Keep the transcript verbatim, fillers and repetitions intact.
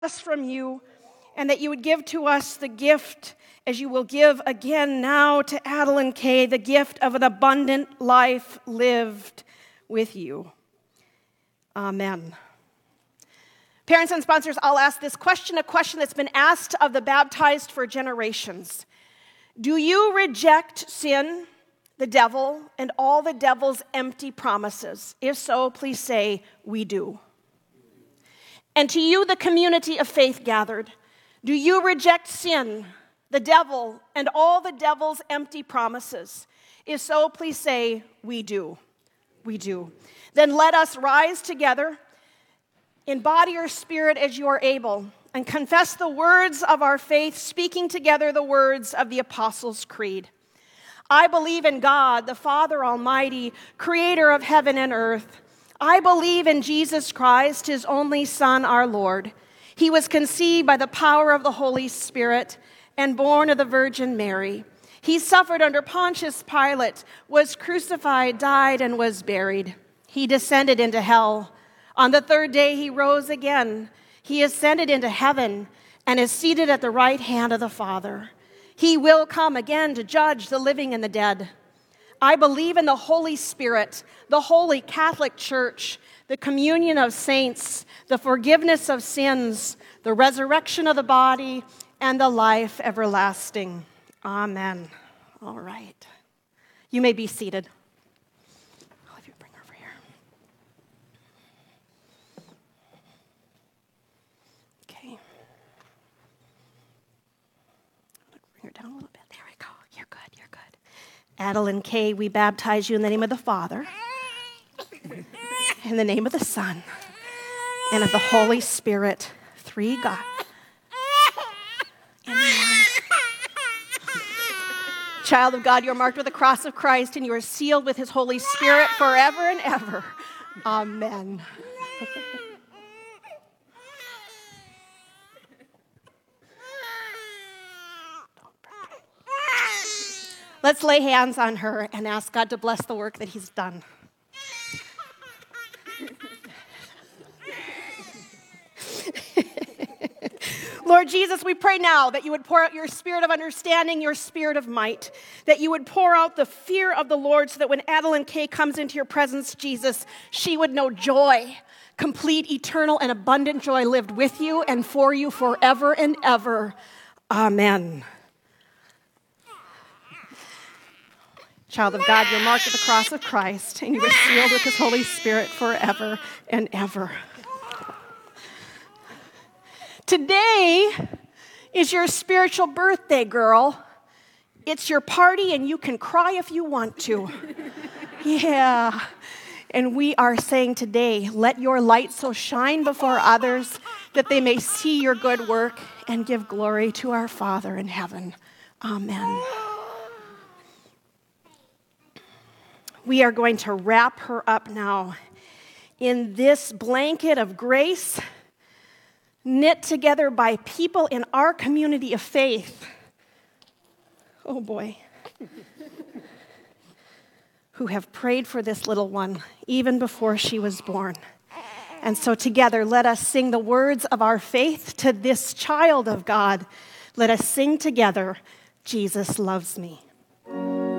us from you, and that you would give to us the gift, as you will give again now to Adeline Kay, the gift of an abundant life lived with you. Amen. Parents and sponsors, I'll ask this question, a question that's been asked of the baptized for generations. Do you reject sin, the devil, and all the devil's empty promises? If so, please say, we do. And to you, the community of faith gathered, do you reject sin, the devil, and all the devil's empty promises? If so, please say, we do. We do. Then let us rise together in body or spirit as you are able, and confess the words of our faith, speaking together the words of the Apostles' Creed. I believe in God, the Father Almighty, creator of heaven and earth. I believe in Jesus Christ, his only Son, our Lord. He was conceived by the power of the Holy Spirit and born of the Virgin Mary. He suffered under Pontius Pilate, was crucified, died, and was buried. He descended into hell. On the third day he rose again. He ascended into heaven and is seated at the right hand of the Father. He will come again to judge the living and the dead. I believe in the Holy Spirit, the Holy Catholic Church, the communion of saints, the forgiveness of sins, the resurrection of the body, and the life everlasting. Amen. All right. You may be seated. I'll have you bring her over here. Okay. Bring her down a little bit. There we go. You're good. You're good. Adeline Kay, we baptize you in the name of the Father, in the name of the Son, and of the Holy Spirit, three God. Child of God, you are marked with the cross of Christ, and you are sealed with his Holy Spirit forever and ever. Amen. Let's lay hands on her and ask God to bless the work that he's done. Lord Jesus, we pray now that you would pour out your spirit of understanding, your spirit of might, that you would pour out the fear of the Lord so that when Adeline Kay comes into your presence, Jesus, she would know joy, complete, eternal, and abundant joy lived with you and for you forever and ever. Amen. Child of God, you're marked at the cross of Christ, and you are sealed with his Holy Spirit forever and ever. Today is your spiritual birthday, girl. It's your party, and you can cry if you want to. Yeah. And we are saying today, let your light so shine before others that they may see your good work and give glory to our Father in heaven. Amen. We are going to wrap her up now in this blanket of grace, knit together by people in our community of faith. Oh boy. Who have prayed for this little one even before she was born. And so together, let us sing the words of our faith to this child of God. Let us sing together, Jesus loves me.